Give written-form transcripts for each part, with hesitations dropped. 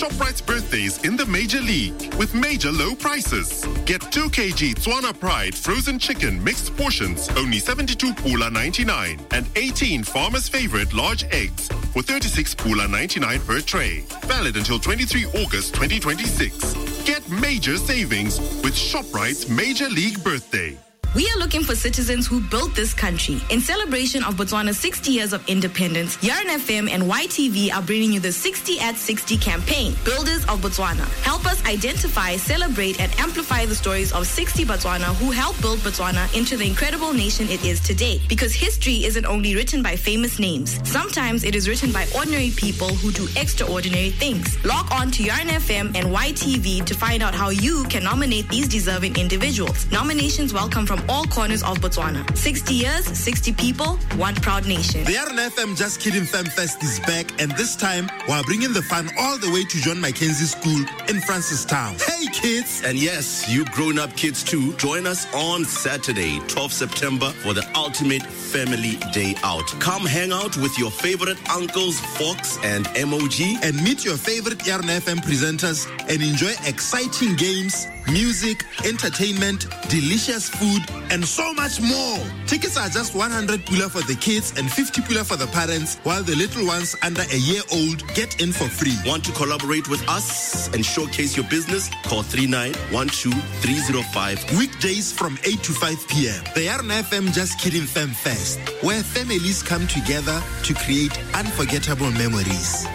ShopRite's birthdays in the Major League with major low prices. Get 2 kg Tswana Pride frozen chicken mixed portions, only 72 pula 99, and 18 Farmer's Favorite large eggs for 36 pula 99 per tray. Valid until 23 August 2026. Get major savings with ShopRite's Major League birthday. We are looking for citizens who built this country. In celebration of Botswana's 60 years of independence, Yarn FM and YTV are bringing you the 60 at 60 campaign, Builders of Botswana. Help us identify, celebrate, and amplify the stories of 60 Botswana who helped build Botswana into the incredible nation it is today. Because history isn't only written by famous names. Sometimes it is written by ordinary people who do extraordinary things. Log on to Yarn FM and YTV to find out how you can nominate these deserving individuals. Nominations welcome from all corners of Botswana. 60 years, 60 people, one proud nation. The Yarn FM Just Kidding Fam Fest is back, and this time we're bringing the fun all the way to John Mackenzie School in Francistown. Hey kids! And yes, you grown-up kids too, join us on Saturday, 12 September for the ultimate family day out. Come hang out with your favorite uncles, Fox and MOG, and meet your favorite Yarn FM presenters and enjoy exciting games, music, entertainment, delicious food, and so much more. Tickets are just 100 pula for the kids and 50 pula for the parents, while the little ones under a year old get in for free. Want to collaborate with us and showcase your business? Call 3912-305. Weekdays from 8 to 5 p.m. The Yarn FM Just Kidding Fam Fest, where families come together to create unforgettable memories.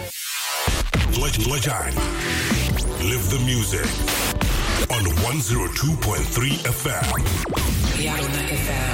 Live the music on 102.3 FM. Yarn FM.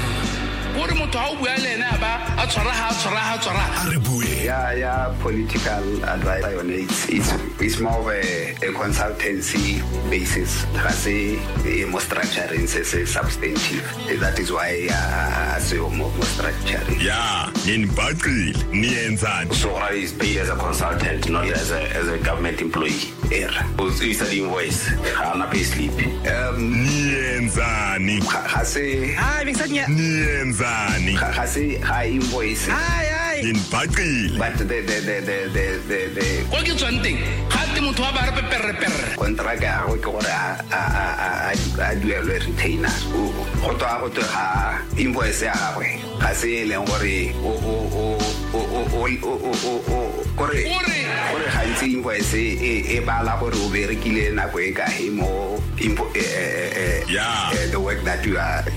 Yeah, political advice. It's more of a consultancy basis. Has a more structuring, substantive. That is why I say more structuring. Yeah, in Bakri, Nienzan. So I is paid as a consultant, not as a government employee. Because it's an invoice. I'm not pay sleep. Nienzani. Nienzani. High invoice. In Bakri. But the contract I do a retainer. Invoice I say invoice the work that you are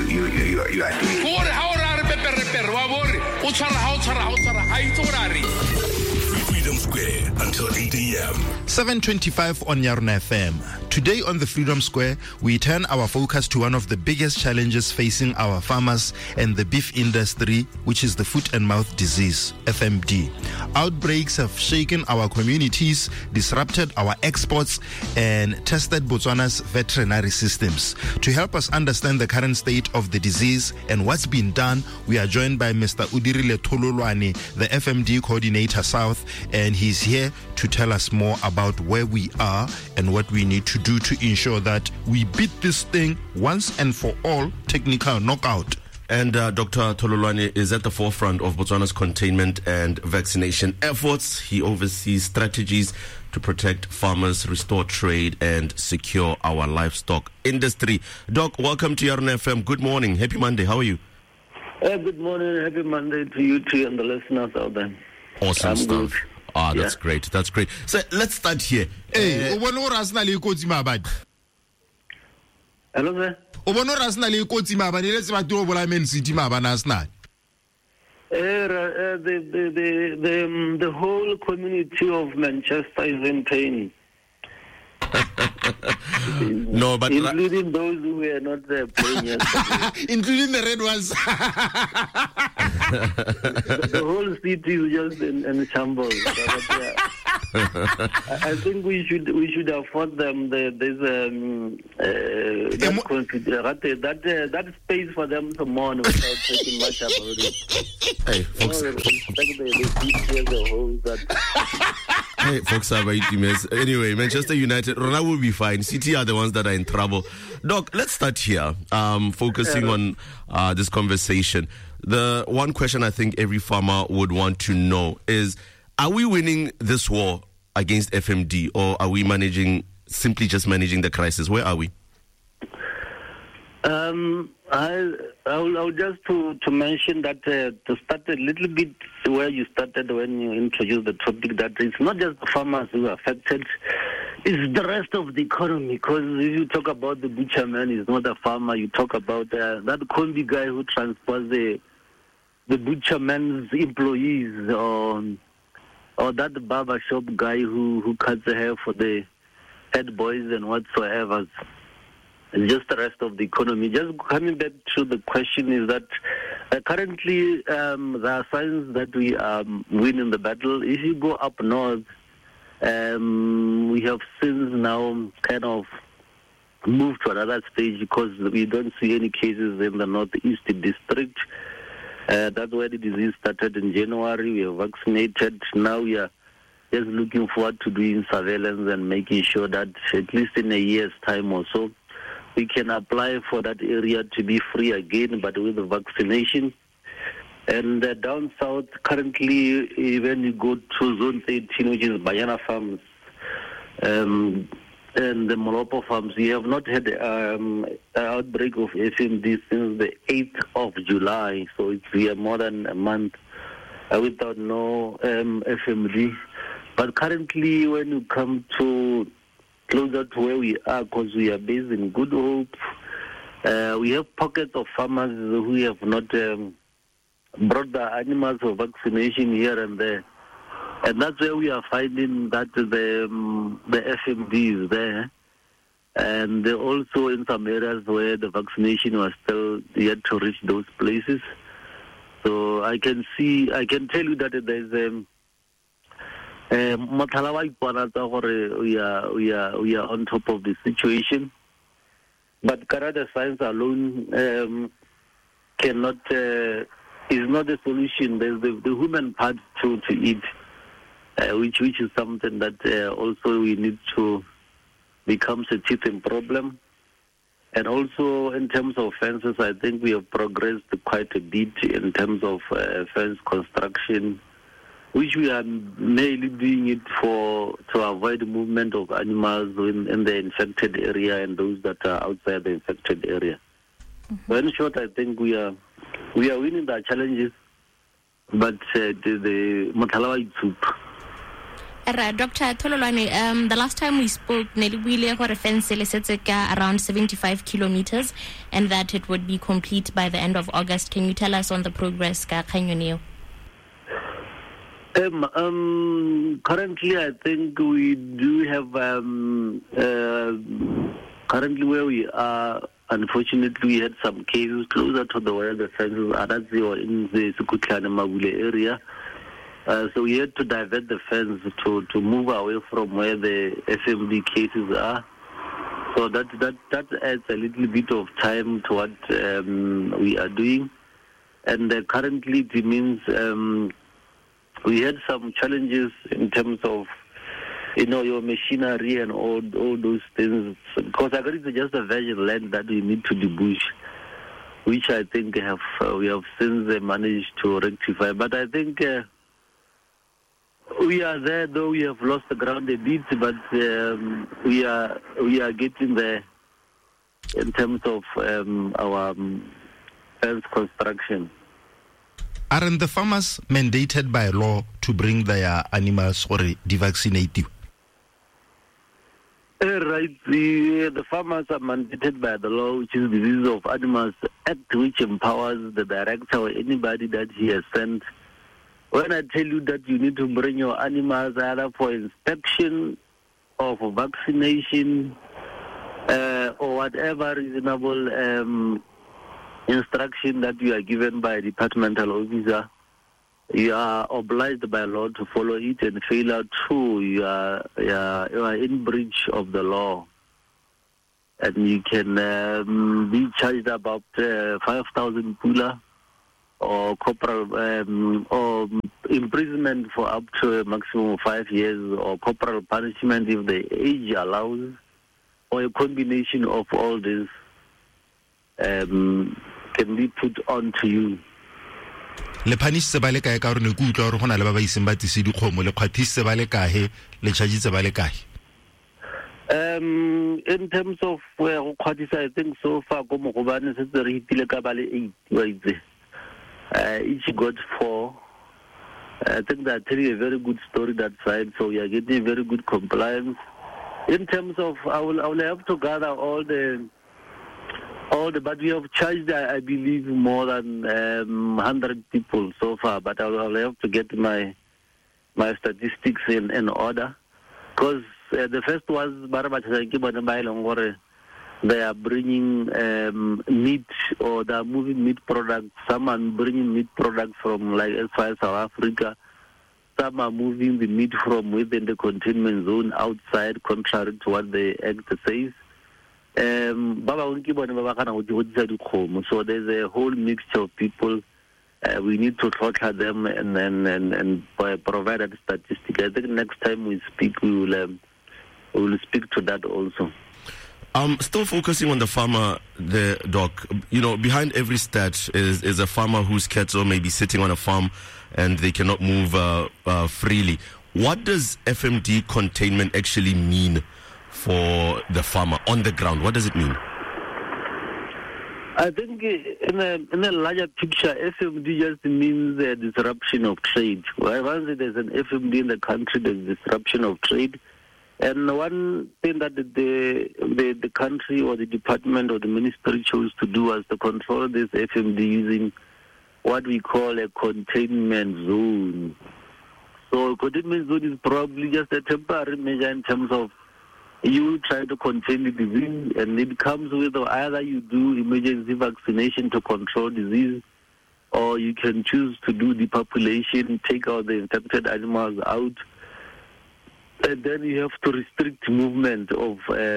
doing. Freedom Square until 8 a.m. 7:25 on Yarn FM. Today on the Freedom Square, we turn our focus to one of the biggest challenges facing our farmers and the beef industry, which is the foot and mouth disease, FMD. Outbreaks have shaken our communities, disrupted our exports, and tested Botswana's veterinary systems. To help us understand the current state of the disease and what's been done, we are joined by Mr. Udirile Tololwane, the FMD Coordinator South, and he's here to tell us more about where we are and what we need to do to ensure that we beat this thing once and for all, technical knockout. And Dr. Tololwane is at the forefront of Botswana's containment and vaccination efforts. He oversees strategies to protect farmers, restore trade, and secure our livestock industry. Doc, welcome to Yarn FM. Good morning. Happy Monday. How are you? Good morning. Happy Monday to you too and the listeners out there. Awesome stuff. Good. That's great. That's great. So let's start here. Hey, hello, sir. The whole community of Manchester is in pain. No, but including those who were not there playing yesterday. Including the red ones. The whole city is just in shambles. I think we should afford them that space for them to mourn without taking much about it. Hey, folks. Hey, folks, anyway, Manchester United, Ronaldo will be fine. City are the ones that are in trouble. Doc, let's start here, focusing on this conversation. The one question I think every farmer would want to know is, are we winning this war against FMD, or are we simply just managing the crisis? Where are we? I'll just to mention that to start a little bit where you started when you introduced the topic, that it's not just the farmers who are affected, it's the rest of the economy. Because if you talk about the butcherman, he's not a farmer. You talk about that combi guy who transports the butcherman's employees, or that barber shop guy who cuts the hair for the head boys and whatsoever. It's just the rest of the economy. Just coming back to the question is that currently there are signs that we are winning the battle. If you go up north, we have since now kind of moved to another stage because we don't see any cases in the northeast district. That's where the disease started in January. We are vaccinated. Now we are just looking forward to doing surveillance and making sure that at least in a year's time or so, we can apply for that area to be free again, but with the vaccination. And down south, currently, when you go to Zone 13, which is Banyana Farms, and the Molopo Farms, we have not had an outbreak of FMD since the 8th of July. So we are more than a month without no FMD. But currently, when you come to closer to where we are, because we are based in Good Hope, we have pockets of farmers who have not brought the animals for vaccination here and there. And that's where we are finding that the FMD is there. And also in some areas where the vaccination was still yet to reach those places. So I can tell you that there's we are on top of the situation. But Canada science alone cannot is not a solution. There's the human part to eat, which is something that also we need to become a teething problem. And also in terms of fences, I think we have progressed quite a bit in terms of fence construction, which we are mainly doing it to avoid movement of animals in the infected area and those that are outside the infected area. So in short, I think we are winning the challenges, but the Motalawa is soup. Dr. Tololwane, the last time we spoke, Nelibile fence around 75 kilometers, and that it would be complete by the end of August. Can you tell us on the progress, Kanyoneo? Currently, I think we do have currently where we are. Unfortunately, we had some cases closer to the where the fences are. That's in the Sukutlane Mabule area. So we had to divert the fence to move away from where the FMD cases are. So that adds a little bit of time to what we are doing. And currently it means we had some challenges in terms of, your machinery and all those things. Because I think it's just a virgin land that we need to debush, which I think we have since managed to rectify. But I think we are there, though we have lost the ground a bit, but we are getting there in terms of our fence construction. Aren't the farmers mandated by law to bring their animals or devaccinate? Right. The farmers are mandated by the law, which is the Disease of Animals Act, which empowers the director or anybody that he has sent. When I tell you that you need to bring your animals either for inspection or for vaccination or whatever reasonable instruction that you are given by a departmental officer, you are obliged by law to follow it, and failure to, you are in breach of the law. And you can be charged about 5,000 pula or corporal or imprisonment for up to a maximum of 5 years, or corporal punishment if the age allows, or a combination of all this can be put on to you. le phanisitse ba le kae ka gore ne ke utlwa gore go na le ba ba iseng ba tise dikgomo le kgwathisitse ba le kae le chargitse ba le kae? In terms of where I think so far go mogobane se re hitile ka ba le 8 wa itse. Each got 4. I think they're telling a very good story that side, so we are getting very good compliance. In terms of, I will have to gather all the, but we have charged, I believe, more than 100 people so far. But I'll have to get my statistics in order, because the first was they are bringing meat, or they are moving meat products. Some are bringing meat products from like as far as South Africa. Some are moving the meat from within the containment zone outside, contrary to what the Act says. So there's a whole mixture of people. We need to throttle them and provide that statistic. I think next time we speak, we will speak to that also. Still focusing on the farmer, the doc. You know, behind every stat is a farmer whose cattle may be sitting on a farm and they cannot move freely. What does FMD containment actually mean for the farmer on the ground? What does it mean? I think in a larger picture, FMD just means the disruption of trade. Once there's an FMD in the country, there's disruption of trade. And one thing that the country or the department or the ministry chose to do was to control this FMD using what we call a containment zone. So a containment zone is probably just a temporary measure in terms of you try to contain the disease, and it comes with either you do emergency vaccination to control disease, or you can choose to do depopulation, take out the infected animals out. And then you have to restrict movement of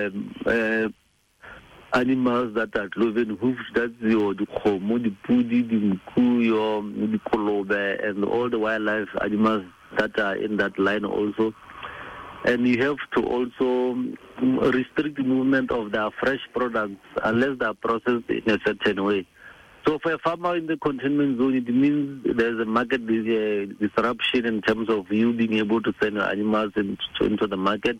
animals that are cloven hoofs. That's the khomo, the pudi, the mku, the kolobe, and all the wildlife animals that are in that line also. And you have to also restrict the movement of their fresh products unless they are processed in a certain way. So for a farmer in the containment zone, it means there's a market disruption in terms of you being able to send your animals into the market.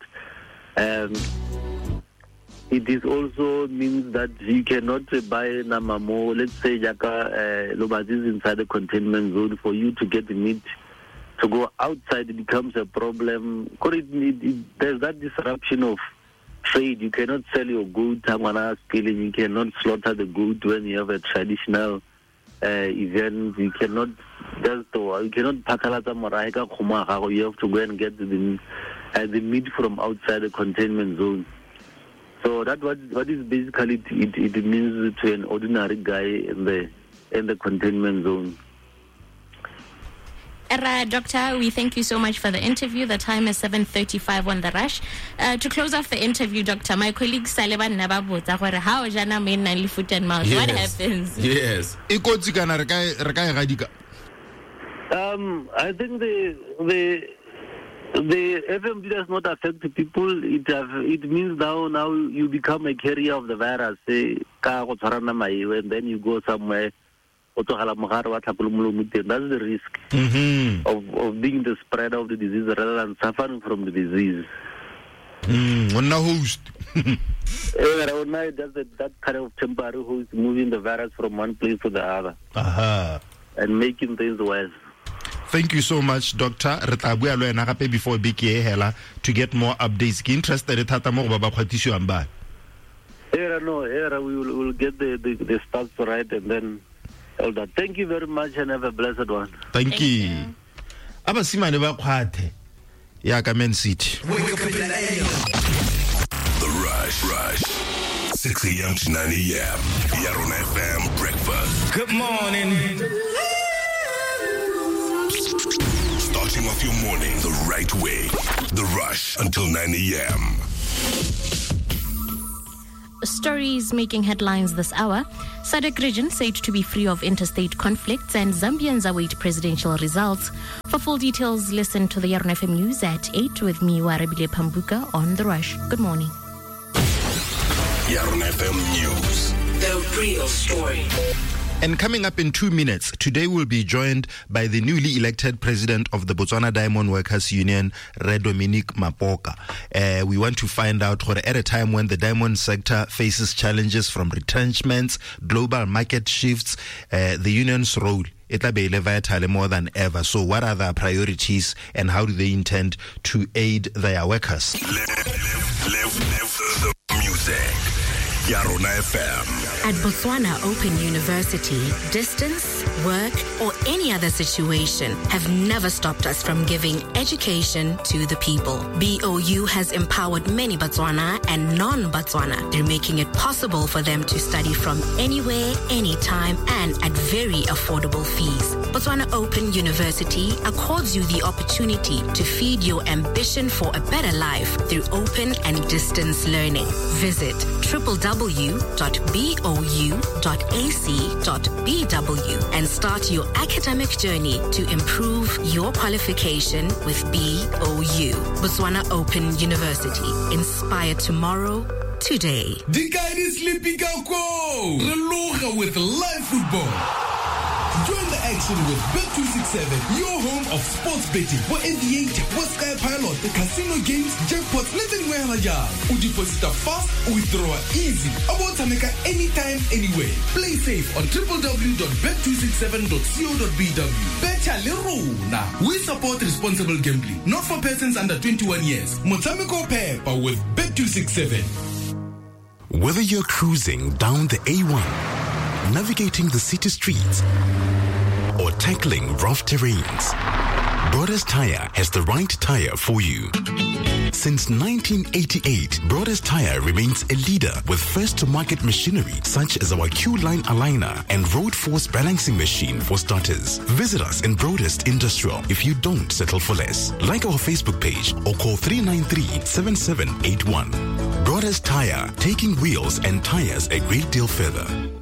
It is also means that you cannot buy namamo, let's say jaka lobazis inside the containment zone. For you to get the meat to go outside, it becomes a problem. There's that disruption of trade. You cannot sell your goat, you cannot slaughter the goat when you have a traditional event. You cannot pakalata moraika khuma. You have to go and get the meat from outside the containment zone. So that what is basically it means to an ordinary guy in the containment zone. Doctor, we thank you so much for the interview. The time is 7:35 on the rush. To close off the interview, Doctor, my colleague Saleban Nababota, how Jana main and foot and mouth. What happens? Yes. I think the FMD does not affect the people. It means now you become a carrier of the virus. And then you go somewhere. That's the risk of being the spreader of the disease rather than suffering from the disease. Host. That kind of temporary who is moving the virus from one place to the other and making things worse. Thank you so much, Doctor. Before to get more updates. Interested we will get the stats right and then. Thank you very much and have a blessed one. Thank you. Abasimane ba khwathe ya ka Man City. The Rush 6 a.m. to 9 a.m. Yarona FM breakfast. Good morning. Starting off your morning the right way. The Rush until 9 a.m. Stories making headlines this hour. SADC region said to be free of interstate conflicts, and Zambians await presidential results. For full details, listen to the Yarona FM News at 8 with me, Warabile Pambuka, on The Rush. Good morning. Yarona FM News. The real story. And coming up in 2 minutes, today we'll be joined by the newly elected president of the Botswana Diamond Workers Union, Re Dominic Mapoka. We want to find out, at a time when the diamond sector faces challenges from retrenchments, global market shifts, the union's role it will be vital more than ever. So what are their priorities and how do they intend to aid their workers? Live the music. Yarona FM. At Botswana Open University, distance, work, or any other situation have never stopped us from giving education to the people. BOU has empowered many Botswana and non-Botswana through making it possible for them to study from anywhere, anytime, and at very affordable fees. Botswana Open University accords you the opportunity to feed your ambition for a better life through open and distance learning. Visit www.bou.ac.bw and start your academic journey to improve your qualification with BOU. Botswana Open University. Inspire tomorrow, today. The guy is sleeping Reloga with live football. Join the action with Bet267, your home of sports betting. For Aviator, for Sky Pilot, the casino games, jackpots, nothing where you deposit fast, withdraw easy. About to make anytime, anywhere. Play safe on www.bet267.co.bw. Betcha Lerona. We support responsible gambling, not for persons under 21 years. Motamiko Pepper with Bet267. Whether you're cruising down the A1, navigating the city streets, or tackling rough terrains, Brothers Tire has the right tire for you. Since 1988, Brothers Tire remains a leader with first-to-market machinery such as our Q-Line aligner and Road Force balancing machine for starters. Visit us in Broadest Industrial if you don't settle for less. Like our Facebook page or call 393-7781. Brothers Tire, taking wheels and tires a great deal further.